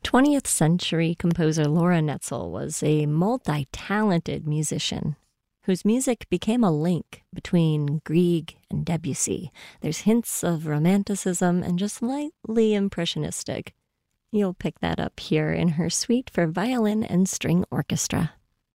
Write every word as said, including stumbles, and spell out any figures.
twentieth century composer Laura Netzel was a multi-talented musician whose music became a link between Grieg and Debussy. There's hints of romanticism and just slightly impressionistic. You'll pick that up here in her suite for violin and string orchestra.